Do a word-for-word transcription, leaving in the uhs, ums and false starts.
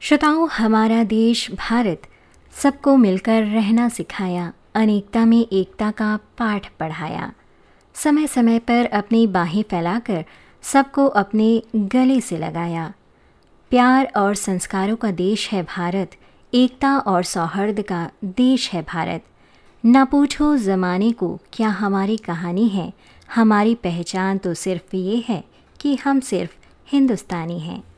श्रोताओं, हमारा देश भारत सबको मिलकर रहना सिखाया, अनेकता में एकता का पाठ पढ़ाया। समय समय पर अपनी बाहें फैलाकर सबको अपने गले से लगाया। प्यार और संस्कारों का देश है भारत, एकता और सौहार्द का देश है भारत। न पूछो ज़माने को क्या हमारी कहानी है, हमारी पहचान तो सिर्फ ये है कि हम सिर्फ हिंदुस्तानी हैं।